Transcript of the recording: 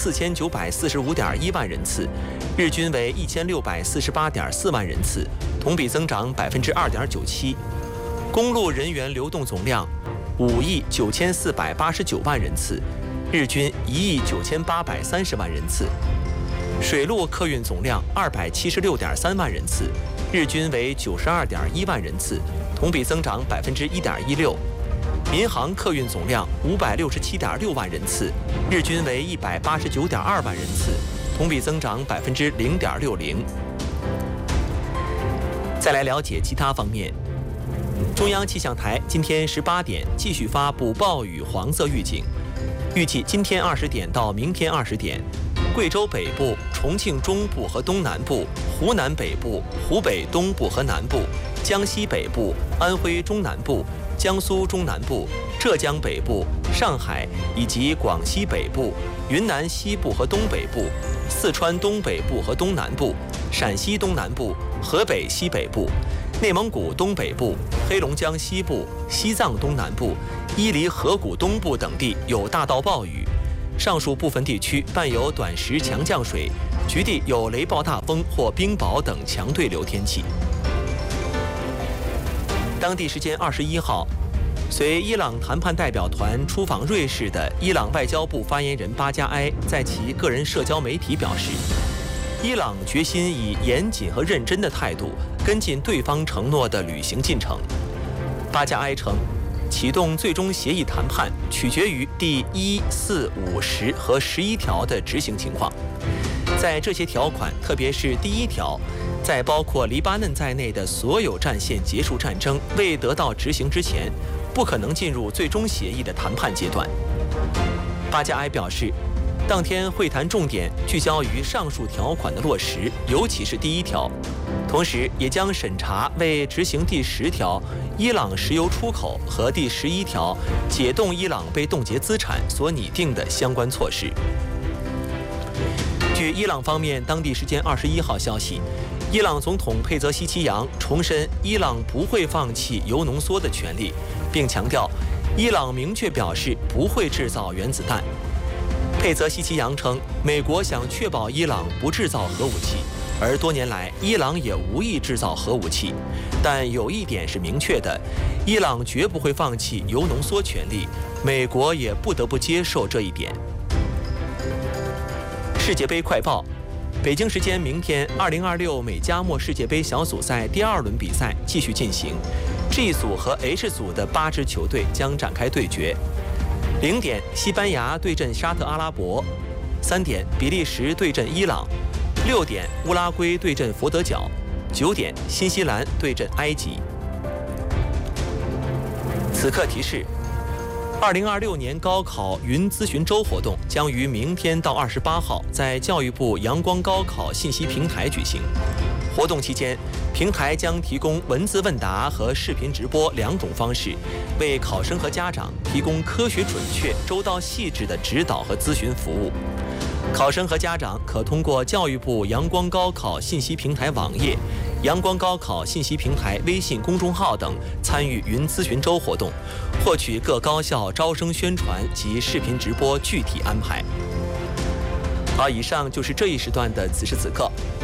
4945.1万人次，日均为1648.4万人次，同比增长2.97%。公路人员流动总量59489万人次，日均19830万人次。水路客运总量276.3万人次，日均为92.1万人次，同比增长1.16%。民航客运总量567.6万人次，日均为189.2万人次，同比增长0.60%。再来了解其他方面。中央气象台今天18点继续发布暴雨黄色预警，预计今天20点到明天20点，贵州北部、重庆中部和东南部、湖南北部、湖北东部和南部、江西北部、安徽中南部、江苏中南部、浙江北部、上海以及广西北部、云南西部和东北部、四川东北部和东南部、陕西东南部、河北西北部、内蒙古东北部、黑龙江西部、西藏东南部、伊犁河谷东部等地有大到暴雨，上述部分地区伴有短时强降水，局地有雷暴大风或冰雹等强对流天气。当地时间21号，随伊朗谈判代表团出访瑞士的伊朗外交部发言人巴加埃在其个人社交媒体表示，伊朗决心以严谨和认真的态度跟进对方承诺的履行进程。巴加埃称，启动最终协议谈判取决于第1、4、5、10和11条的执行情况。在这些条款，特别是第1条，在包括黎巴嫩在内的所有战线结束战争未得到执行之前，不可能进入最终协议的谈判阶段。巴加埃表示，当天会谈重点聚焦于上述条款的落实，尤其是第1条，同时也将审查为执行第10条伊朗石油出口和第11条解冻伊朗被冻结资产所拟定的相关措施。据伊朗方面当地时间21号消息，伊朗总统佩泽西奇扬重申伊朗不会放弃铀浓缩的权利，并强调伊朗明确表示不会制造原子弹。佩泽西奇扬称，美国想确保伊朗不制造核武器，而多年来伊朗也无意制造核武器，但有一点是明确的，伊朗绝不会放弃铀浓缩权利，美国也不得不接受这一点。世界杯快报，北京时间明天，2026美加墨世界杯小组赛第2轮比赛继续进行 ，G 组和 H 组的8支球队将展开对决。0点，西班牙对阵沙特阿拉伯；3点，比利时对阵伊朗；6点，乌拉圭对阵佛得角；9点，新西兰对阵埃及。此刻提示：2026年高考云咨询周活动将于明天到28号在教育部阳光高考信息平台举行。活动期间，平台将提供文字问答和视频直播2种方式，为考生和家长提供科学、准确、周到、细致的指导和咨询服务。考生和家长可通过教育部阳光高考信息平台网页、阳光高考信息平台微信公众号等参与云咨询周活动，获取各高校招生宣传及视频直播具体安排。好，以上就是这一时段的此时此刻。